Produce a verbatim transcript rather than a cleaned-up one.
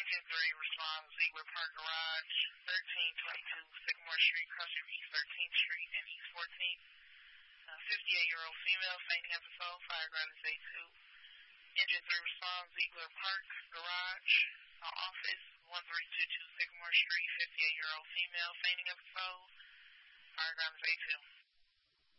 Engine three responds, Ziegler Park Garage, thirteen twenty-two Sycamore Street, cross from East thirteenth Street and East fourteenth. Uh, fifty-eight-year-old female, fainting episode, fire ground is A two. Engine three responds, Ziegler Park Garage, uh, office, one three two two Sycamore Street, fifty-eight-year-old female, fainting episode, fire ground is A two.